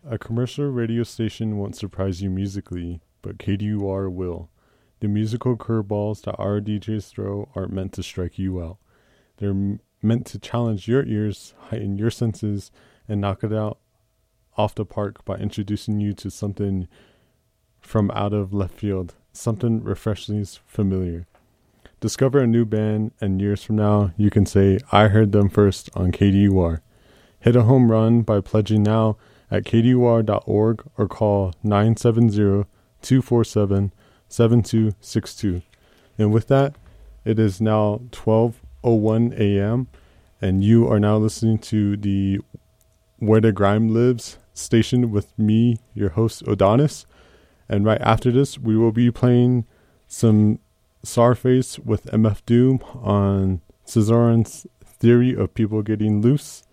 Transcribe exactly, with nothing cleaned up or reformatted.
A commercial radio station won't surprise you musically, but K D U R will. The musical curveballs that our D Js throw aren't meant to strike you out. They're m- meant to challenge your ears, heighten your senses, and knock it out off the park by introducing you to something from out of left field, something refreshingly familiar. Discover a new band, and years from now, you can say, I heard them first on K D U R. Hit a home run by pledging now at k d u r dot org or call nine seven zero, two four seven, seven two six two. And with that, it is now twelve oh one a.m. and you are now listening to the Where the Grime Lives station with me, your host, Odonis. And right after this, we will be playing some Czarface with M F Doom on Cesaron's Theory of People Getting Loose.